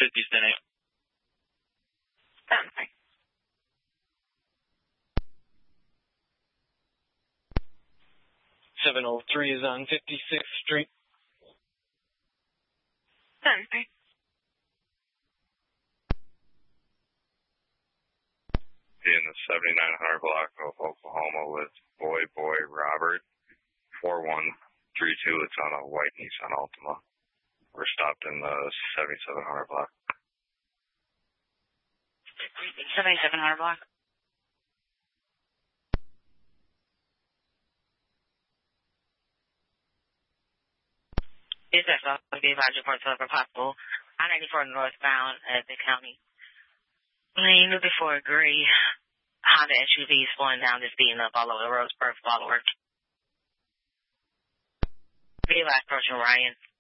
50 8. Stand by. 703 is on 56th Street. Stand by. In the 7900 block of Oklahoma with Boy Robert, 4132. It's on a white Nissan Altima. We're stopped in the 7700 block. 7700 block. Is that so? Be advised reports of possible I-94 northbound at the county lane before gray Honda SUV slowing down the speed up all over the roads per follower. Be advised approaching Ryan.